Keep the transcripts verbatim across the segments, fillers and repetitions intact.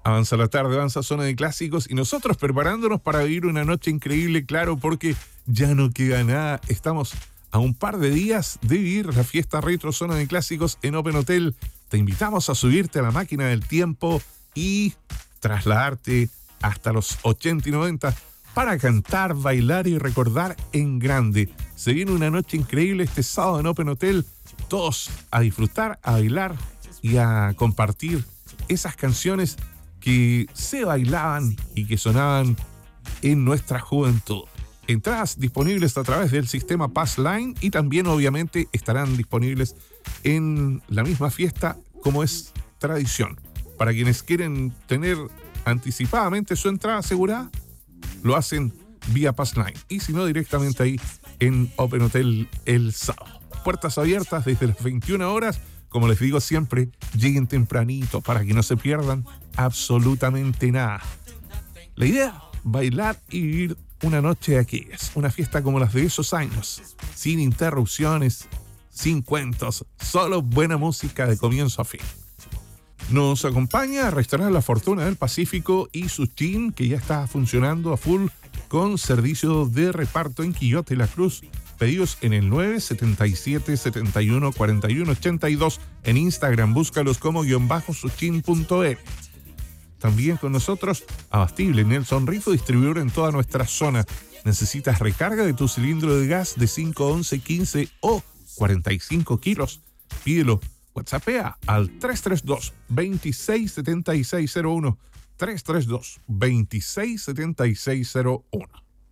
Avanza la tarde, avanza Zona de Clásicos y nosotros preparándonos para vivir una noche increíble, claro, porque ya no queda nada. Estamos a un par de días de vivir la fiesta retro Zona de Clásicos en Open Hotel. Te invitamos a subirte a la máquina del tiempo y trasladarte hasta los ochenta y noventa para cantar, bailar y recordar en grande. Se viene una noche increíble este sábado en Open Hotel. Todos a disfrutar, a bailar y a compartir esas canciones que se bailaban y que sonaban en nuestra juventud. Entradas disponibles a través del sistema Passline y también obviamente estarán disponibles en la misma fiesta como es tradición. Para quienes quieren tener anticipadamente su entrada asegurada, lo hacen vía Passline y si no directamente ahí en Open Hotel el sábado. Puertas abiertas desde las veintiuna horas. Como les digo siempre, lleguen tempranito para que no se pierdan absolutamente nada. La idea, bailar y vivir una noche de aquellas, una fiesta como las de esos años, sin interrupciones, sin cuentos, solo buena música de comienzo a fin. Nos acompaña Restaurante La Fortuna del Pacífico y Sushín, que ya está funcionando a full con servicio de reparto en Quillota y La Cruz. Pedidos en el nueve setenta y siete, setenta y uno, cuarenta y uno, ochenta y dos. En Instagram, búscalos como guión bajo sushin punto e. También con nosotros, Abastible Nelson Rifo, distribuidor en toda nuestra zona. ¿Necesitas recarga de tu cilindro de gas de cinco, once, quince o cuarenta y cinco kilos? Pídelo. WhatsAppea al tres tres dos, veintiséis setenta y seis cero uno. tres tres dos, veintiséis setenta y seis cero uno.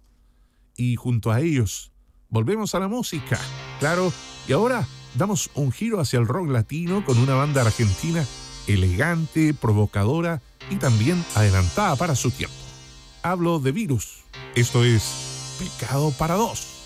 Y junto a ellos, volvemos a la música, claro, y ahora damos un giro hacia el rock latino con una banda argentina elegante, provocadora y también adelantada para su tiempo. Hablo de Virus. Esto es Pecado para Dos.